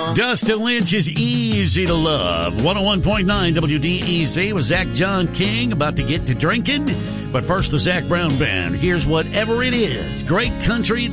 Dustin Lynch is Easy to Love. 101.9 WDEZ with Zach John King about to get to drinking. But first, the Zach Brown Band. Here's Whatever It Is. Great country